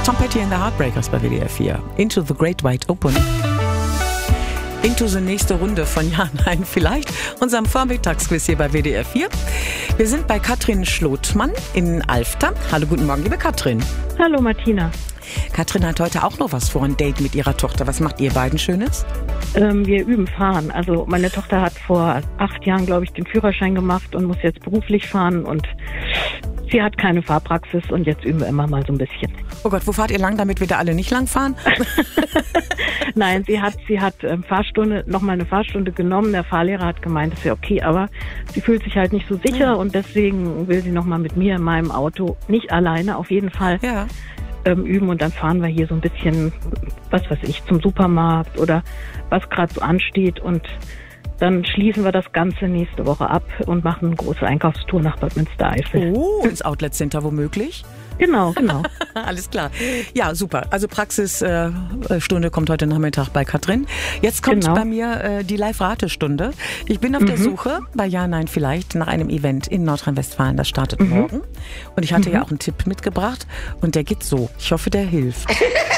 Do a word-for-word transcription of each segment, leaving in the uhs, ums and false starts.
Tom Petty and the Heartbreakers bei W D R vier. Into the Great Wide Open. Into the nächste Runde von Ja, Nein, Vielleicht, unserem Vormittagsquiz hier bei W D R vier. Wir sind bei Katrin Schlotmann in Alfter. Hallo, guten Morgen, liebe Katrin. Hallo, Martina. Katrin hat heute auch noch was vor, ein Date mit ihrer Tochter. Was macht ihr beiden Schönes? Ähm, wir üben fahren. Also meine Tochter hat vor acht Jahren, glaube ich, den Führerschein gemacht und muss jetzt beruflich fahren. Und sie hat keine Fahrpraxis und jetzt üben wir immer mal so ein bisschen. Oh Gott, wo fahrt ihr lang, damit wir da alle nicht lang fahren? Nein, sie hat sie hat ähm, Fahrstunde, nochmal eine Fahrstunde genommen. Der Fahrlehrer hat gemeint, das wäre okay, aber sie fühlt sich halt nicht so sicher ja. und deswegen will sie nochmal mit mir in meinem Auto, nicht alleine, auf jeden Fall ja. ähm, üben und dann fahren wir hier so ein bisschen, was weiß ich, zum Supermarkt oder was gerade so ansteht und dann schließen wir das Ganze nächste Woche ab und machen eine große Einkaufstour nach Bad Münstereifel. Oh, ins Outlet Center womöglich? Genau, genau. Alles klar. Ja, super. Also Praxisstunde äh, kommt heute Nachmittag bei Katrin. Jetzt kommt genau. bei mir äh, die Live-Ratestunde. Ich bin auf mhm. der Suche bei Ja, Nein, Vielleicht nach einem Event in Nordrhein-Westfalen. Das startet mhm. morgen. Und ich hatte mhm. ja auch einen Tipp mitgebracht. Und der geht so. Ich hoffe, der hilft.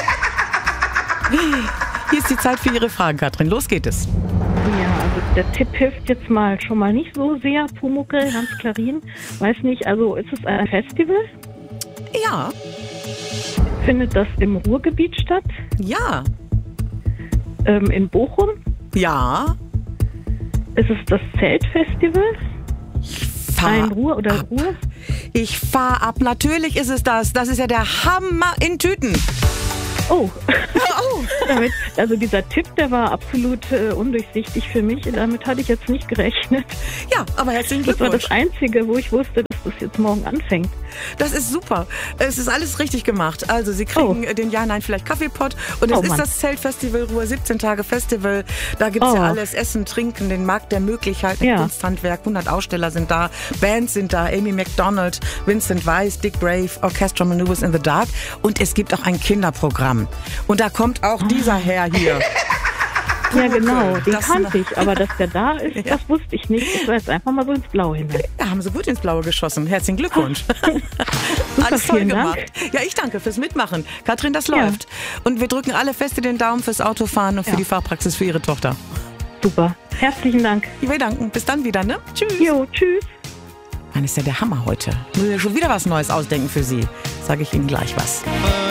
Hier ist die Zeit für Ihre Fragen, Katrin. Los geht es. Ja, also der Tipp hilft jetzt mal schon mal nicht so sehr. Pumuckl, Hans Klarin. Weiß nicht, also ist es ein Festival? Ja. Findet das im Ruhrgebiet statt? Ja. Ähm, in Bochum? Ja. Ist es das Zeltfestival? Ein Ruhr oder ab. Ruhr? Ich fahr ab. Natürlich ist es das. Das ist ja der Hammer in Tüten. Oh. oh. Damit, also dieser Tipp, der war absolut äh, undurchsichtig für mich. Damit hatte ich jetzt nicht gerechnet. Ja, aber herzlichen Glückwunsch. Das war das Einzige, wo ich wusste, dass das jetzt morgen anfängt. Das ist super. Es ist alles richtig gemacht. Also Sie kriegen oh. den Ja, Nein, Vielleicht Kaffeepott. Und es oh, ist Mann. das Zeltfestival Ruhr, siebzehn Tage Festival. Da gibt es oh. ja alles, Essen, Trinken, den Markt der Möglichkeiten, ja. Kunsthandwerk. hundert Aussteller sind da, Bands sind da, Amy Macdonald, Vincent Weiss, Dick Brave, Orchestral Maneuvers in the Dark. Und es gibt auch ein Kinderprogramm. Und da kommt auch dieser Herr hier. Ja, genau, den das kannte ich, aber dass der da ist, ja. das wusste ich nicht. Ich war jetzt einfach mal so ins Blaue hinein. Ja, haben Sie gut ins Blaue geschossen. Herzlichen Glückwunsch. Super, alles toll gemacht. Dank. Ja, ich danke fürs Mitmachen. Katrin, das läuft. Ja. Und wir drücken alle feste den Daumen fürs Autofahren und für ja. die Fahrpraxis für Ihre Tochter. Super. Herzlichen Dank. Wir danken. Bis dann wieder, ne? Tschüss. Jo, tschüss. Mann, ist ja der Hammer heute. Ich muss ja schon wieder was Neues ausdenken für Sie. Sage ich Ihnen gleich was.